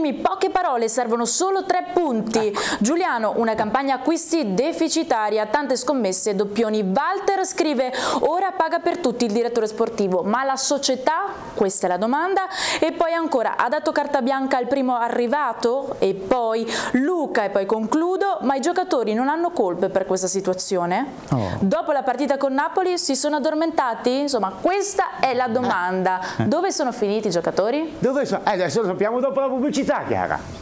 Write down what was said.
Quindi poche parole, servono solo 3 punti. Giuliano, una campagna acquisti deficitaria, tante scommesse, doppioni. Walter scrive: ora paga per tutti il direttore sportivo, ma la società? Questa è la domanda. E poi ancora, ha dato carta bianca al primo arrivato? E poi Luca, e poi concludo, ma i giocatori non hanno colpe per questa situazione? Dopo la partita con Napoli si sono addormentati? Insomma, questa è la domanda. Dove sono finiti i giocatori? Dove sono? Adesso lo sappiamo dopo la pubblicità, Chiara.